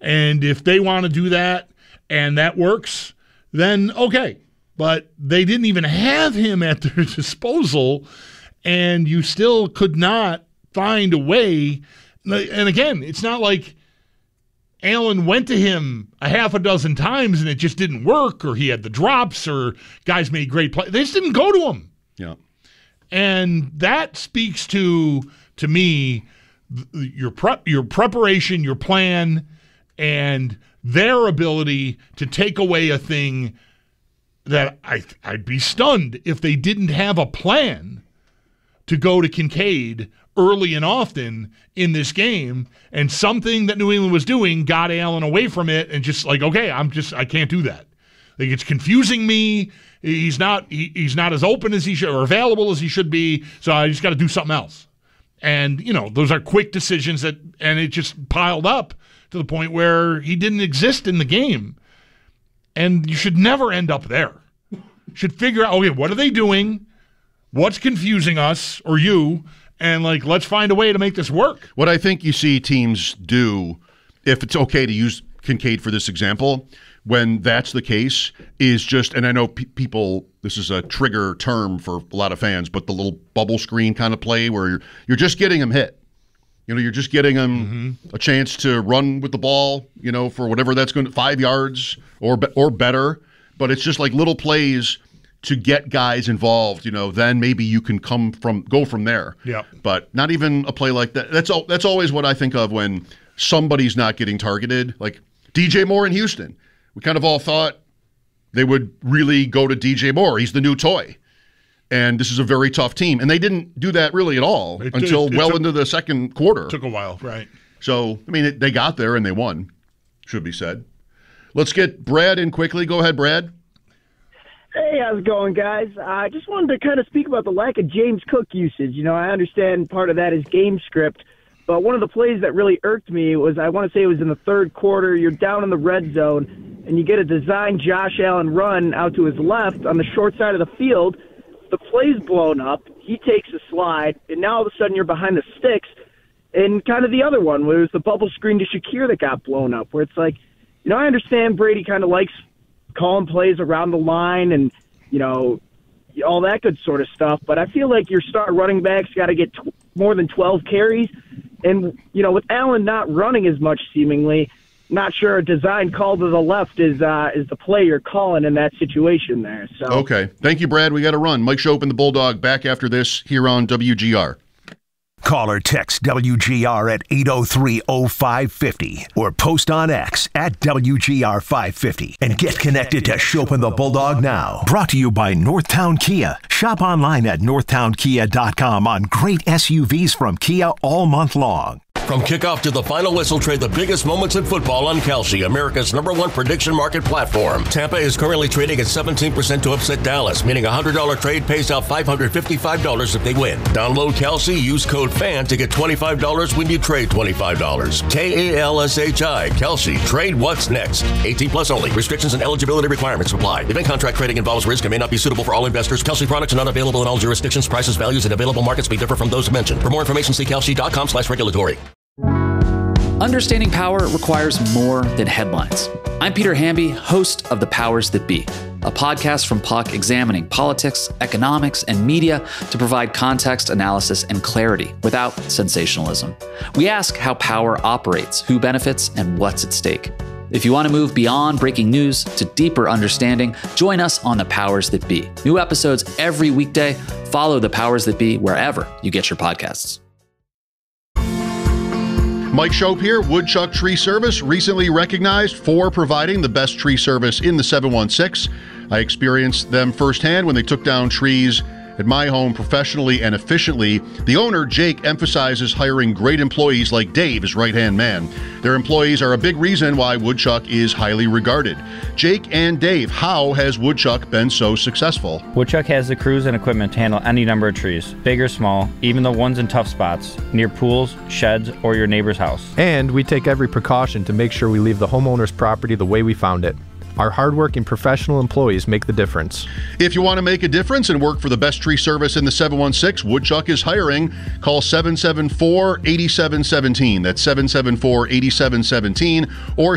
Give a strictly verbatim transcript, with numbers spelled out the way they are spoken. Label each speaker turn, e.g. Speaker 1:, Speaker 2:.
Speaker 1: And if they want to do that and that works, then okay. But they didn't even have him at their disposal, and you still could not find a way. And again, it's not like Allen went to him a half a dozen times and it just didn't work, or he had the drops, or guys made great plays. They just didn't go to him.
Speaker 2: Yeah.
Speaker 1: And that speaks to, to me, your prep, your preparation, your plan, and their ability to take away a thing that I, I'd be stunned if they didn't have a plan to go to Kincaid early and often in this game, and something that New England was doing got Allen away from it, and just like, okay, I'm just, I can't do that. Like, it's confusing me. He's not, he, he's not as open as he should, or available as he should be, so I just got to do something else. And, you know, those are quick decisions that, and it just piled up to the point where he didn't exist in the game. And you should never end up there. You should figure out, okay, what are they doing? What's confusing us or you? And, like, let's find a way to make this work.
Speaker 2: What I think you see teams do, if it's okay to use Kincaid for this example, when that's the case, is just, and I know pe- people, this is a trigger term for a lot of fans, but the little bubble screen kind of play where you're, you're just getting them hit. You know, you're just getting them mm-hmm. a chance to run with the ball, you know, for whatever that's going to, five yards or be, or better. But it's just like little plays to get guys involved, you know, then maybe you can come from, go from there.
Speaker 1: Yeah.
Speaker 2: But not even a play like that. That's all, that's always what I think of when somebody's not getting targeted. Like D J Moore in Houston. We kind of all thought they would really go to D J Moore. He's the new toy. And this is a very tough team. And they didn't do that really at all
Speaker 1: it,
Speaker 2: until
Speaker 1: it, it
Speaker 2: well
Speaker 1: took,
Speaker 2: into the second quarter.
Speaker 1: Took a while, right.
Speaker 2: So, I mean, it, they got there and they won, should be said. Let's get Brad in quickly. Go ahead, Brad.
Speaker 3: Hey, how's it going, guys? Uh, I just wanted to kind of speak about the lack of James Cook usage. You know, I understand part of that is game script, but one of the plays that really irked me was, I want to say it was in the third quarter, you're down in the red zone, and you get a design Josh Allen run out to his left on the short side of the field. The play's blown up. He takes a slide, and now all of a sudden you're behind the sticks. And kind of the other one, where it was the bubble screen to Shakir that got blown up, where it's like, you know, I understand Brady kind of likes calling plays around the line and, you know, all that good sort of stuff, but I feel like your star running back's got to get tw- more than twelve carries. And, you know, with Allen not running as much seemingly, not sure a design call to the left is uh, is the play you're calling in that situation there. So
Speaker 2: okay. Thank you, Brad. We got to run. Mike Schopp and the Bulldog back after this here on W G R.
Speaker 4: Call or text W G R at eight oh three oh five fifty or post on X at W G R five fifty and get connected to Schopp and the Bulldog now. Brought to you by Northtown Kia. Shop online at northtown kia dot com on great S U Vs from Kia all month long.
Speaker 5: From kickoff to the final whistle, trade the biggest moments in football on Kalshi, America's number one prediction market platform. Tampa is currently trading at seventeen percent to upset Dallas, meaning a one hundred dollars trade pays out five hundred fifty-five dollars if they win. Download Kalshi, use code FAN to get twenty-five dollars when you trade twenty-five dollars. K A L S H I, Kalshi. Trade what's next. eighteen plus only. Restrictions and eligibility requirements apply. Event contract trading involves risk and may not be suitable for all investors. Kalshi products are not available in all jurisdictions. Prices, values, and available markets may differ from those mentioned. For more information, see kalshi dot com slash regulatory.
Speaker 6: Understanding power requires more than headlines. I'm Peter Hamby, host of The Powers That Be, a podcast from Puck examining politics, economics, and media to provide context, analysis, and clarity without sensationalism. We ask how power operates, who benefits, and what's at stake. If you want to move beyond breaking news to deeper understanding, join us on The Powers That Be. New episodes every weekday. Follow The Powers That Be wherever you get your podcasts.
Speaker 2: Mike Schopp here, Woodchuck Tree Service, recently recognized for providing the best tree service in the seven one six. I experienced them firsthand when they took down trees at my home professionally and efficiently. The owner, Jake, emphasizes hiring great employees like Dave, his right-hand man. Their employees are a big reason why Woodchuck is highly regarded. Jake and Dave, how has Woodchuck been so successful?
Speaker 7: Woodchuck has the crews and equipment to handle any number of trees, big or small, even the ones in tough spots, near pools, sheds, or your neighbor's house.
Speaker 8: And we take every precaution to make sure we leave the homeowner's property the way we found it. Our hardworking professional employees make the difference.
Speaker 2: If you want to make a difference and work for the best tree service in the seven one six, Woodchuck is hiring. Call seven seven four, eight seven one seven. That's seven seven four, eight seven one seven or